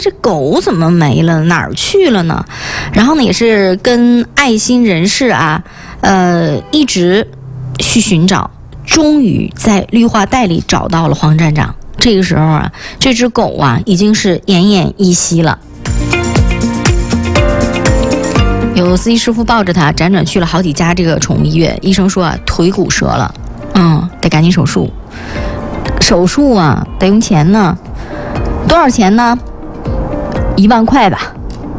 这狗怎么没了？哪儿去了呢？然后呢，也是跟爱心人士啊，一直去寻找，终于在绿化带里找到了黄站长。这个时候啊，这只狗啊已经是奄奄一息了。有司机师傅抱着它辗转去了好几家这个宠物医院，医生说啊，腿骨折了，得赶紧手术。手术啊，得用钱呢，多少钱呢？1万块吧。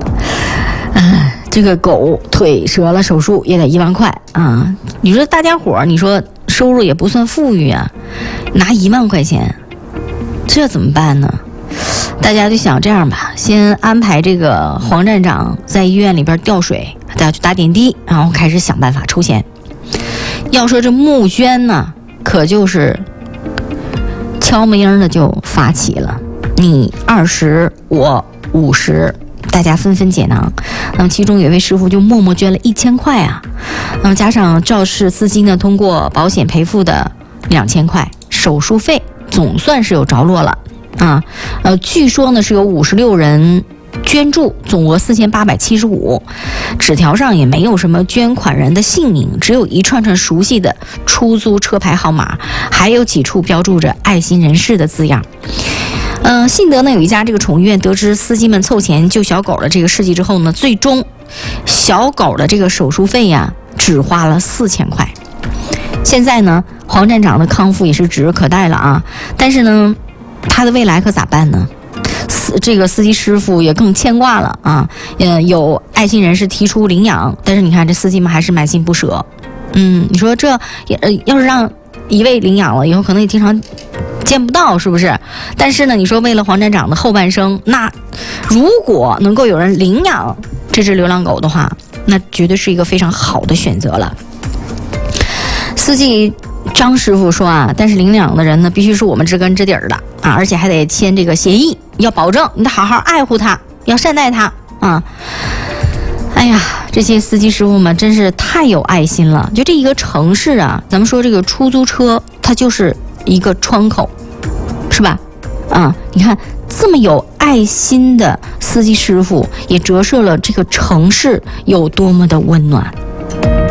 这个狗腿折了，手术也得1万块啊！你说大家伙，你说收入也不算富裕啊，拿1万块钱，这怎么办呢？大家就想这样吧，先安排这个黄站长在医院里边吊水，大家去打点滴，然后开始想办法筹钱。要说这募捐呢，可就是悄没音的就发起了，你20，我50，大家纷纷解囊。那么其中有一位师傅就默默捐了1000块啊，加上肇事司机呢通过保险赔付的2000块，手术费总算是有着落了啊。据说呢是有56人捐助，总额4875，纸条上也没有什么捐款人的姓名，只有一串串熟悉的出租车牌号码，还有几处标注着爱心人士的字样。幸得呢有一家这个宠物医院得知司机们凑钱救小狗的这个事迹之后呢，最终小狗的这个手术费呀只花了4000块。现在呢黄站长的康复也是指日可待了啊，但是呢他的未来可咋办呢？这个司机师傅也更牵挂了啊。有爱心人士提出领养，但是你看这司机们还是满心不舍。你说这要是让一位领养了以后，可能也经常见不到，是不是？但是呢，你说为了黄站长的后半生，那如果能够有人领养这只流浪狗的话，那绝对是一个非常好的选择了。司机张师傅说啊，但是领养的人呢，必须是我们知根知底儿的啊，而且还得签这个协议，要保证你得好好爱护它，要善待它啊。哎呀，这些司机师傅们真是太有爱心了。就这一个城市啊，咱们说这个出租车，它就是一个窗口，是吧？你看这么有爱心的司机师傅，也折射了这个城市有多么的温暖。